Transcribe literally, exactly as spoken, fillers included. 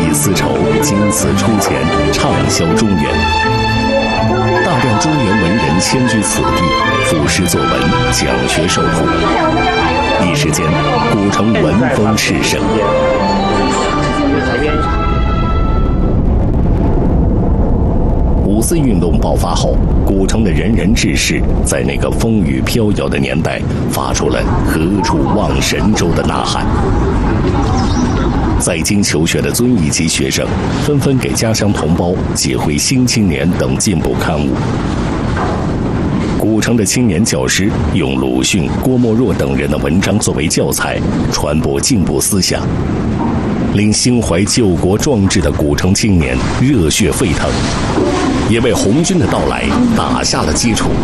义丝绸，经此出钱，畅销中原。大量中原文人迁居此地，赋诗作文，讲学授徒，一时间，古城文风炽盛。五四运动爆发后，古城的仁人志士在那个风雨飘摇的年代，发出了何处望神州的呐喊。在京求学的遵义籍学生纷纷给家乡同胞寄回《新青年》等进步刊物。古城的青年教师用鲁迅、郭沫若等人的文章作为教材，传播进步思想，令心怀救国壮志的古城青年热血沸腾，也为红军的到来打下了基础。